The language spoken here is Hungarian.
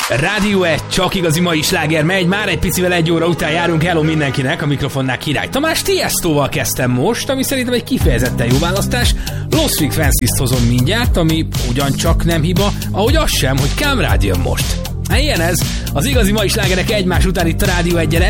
Rádió 1, csak igazi mai sláger megy, már egy picivel 1 óra után járunk, hello mindenkinek, a mikrofonnál Király Tamás. Tiestoval kezdtem most, ami szerintem egy kifejezetten jó választás. Lost Frequencies-t hozom mindjárt, ami ugyancsak nem hiba, ahogy az sem, hogy Camrad jön most. Hát ilyen ez, az igazi mai slágerek egymás után itt a Rádió 1-en,